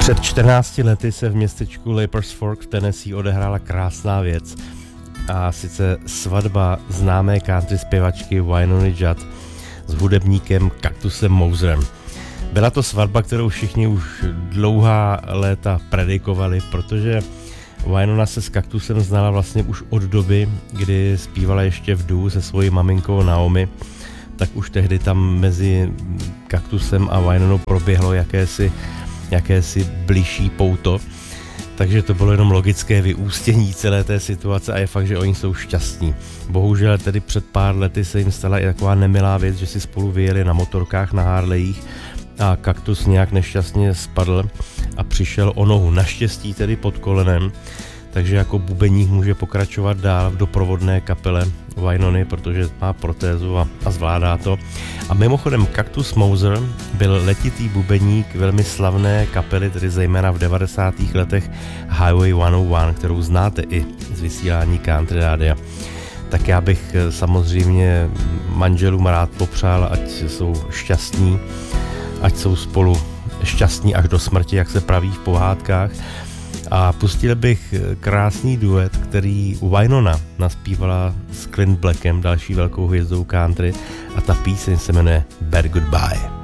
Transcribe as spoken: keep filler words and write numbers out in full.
Před čtrnácti lety se v městečku Lapers Fork v Tennessee odehrála krásná věc, a sice svatba známé country zpěvačky Wynony Judd s hudebníkem Cactusem Moserem. Byla to svatba, kterou všichni už dlouhá léta predikovali, protože Wynona se s Cactusem znala vlastně už od doby, kdy zpívala ještě v duu se svojí maminkou Naomi, tak už tehdy tam mezi Cactusem a Wynonou proběhlo jakési, jakési bližší pouto, takže to bylo jenom logické vyústění celé té situace a je fakt, že oni jsou šťastní. Bohužel tedy před pár lety se jim stala i taková nemilá věc, že si spolu vyjeli na motorkách, na Harleyích a Cactus nějak nešťastně spadl a přišel o nohu, naštěstí tedy pod kolenem, takže jako bubeník může pokračovat dál v doprovodné kapele Wynony, protože má protézu a, a zvládá to. A mimochodem Cactus Moser byl letitý bubeník velmi slavné kapely, tedy zejména v devadesátých letech Highway sto jedna, kterou znáte i z vysílání Country Rádia. Tak já bych samozřejmě manželům rád popřál, ať jsou šťastní, ať jsou spolu šťastní až do smrti, jak se praví v pohádkách. A pustil bych krásný duet, který Wynona naspívala s Clint Blackem, další velkou hvězdou country, a ta píseň se jmenuje Bad Goodbye.